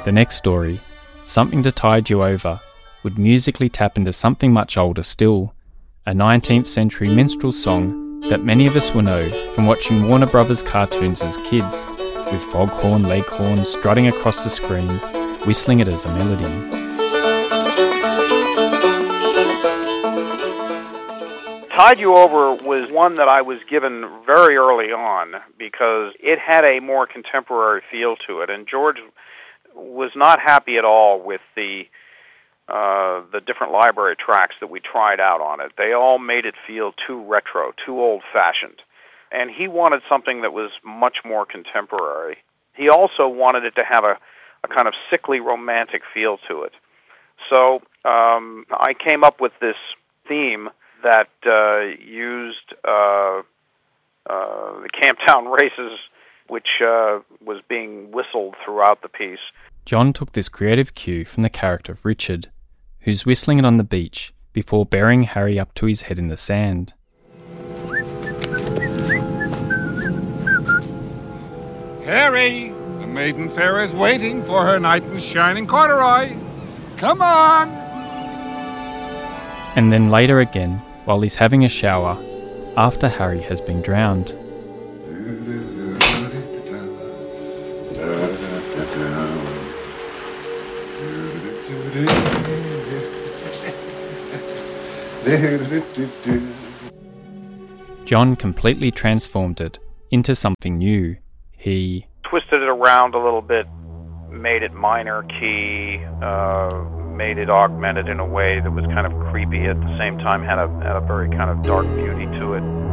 The next story, Something to Tide You Over, would musically tap into something much older still, a 19th century minstrel song that many of us will know from watching Warner Brothers cartoons as kids, with Foghorn Leghorn strutting across the screen, whistling it as a melody. Tide You Over was one that I was given very early on because it had a more contemporary feel to it, and George was not happy at all with the different library tracks that we tried out on it. They all made it feel too retro, too old-fashioned, and he wanted something that was much more contemporary. He also wanted it to have a kind of sickly romantic feel to it. So I came up with this theme that used the Camptown races, which was being whistled throughout the piece. John took this creative cue from the character of Richard, who's whistling it on the beach before burying Harry up to his head in the sand. Harry, the maiden fair is waiting for her knight in shining corduroy. Come on! And then later again, while he's having a shower, after Harry has been drowned. John completely transformed it into something new. He twisted it around a little bit, made it minor key, made it augmented in a way that was kind of creepy at the same time, had a very kind of dark beauty to it.